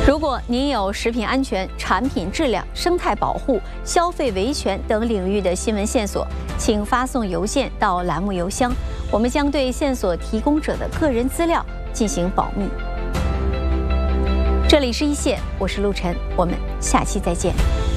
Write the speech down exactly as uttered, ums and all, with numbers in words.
如果您有食品安全、产品质量、生态保护、消费维权等领域的新闻线索，请发送邮件到栏目邮箱，我们将对线索提供者的个人资料进行保密。这里是一线，我是陆晨，我们下期再见。